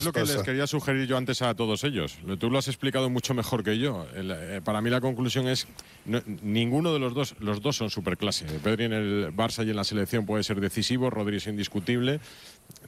Lo que les quería sugerir yo antes a todos ellos. Tú lo has explicado mucho mejor que yo. Para mí la conclusión es ninguno de los dos son superclase. Pedri en el Barça y en la selección puede ser decisivo, Rodri es indiscutible.